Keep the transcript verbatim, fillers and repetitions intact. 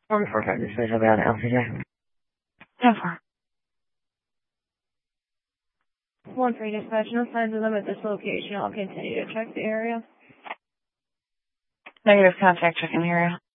One for five, this is about L C J. ten four. One for dispatch, no signs of them at this location. I'll continue to check the area. Negative contact checking area.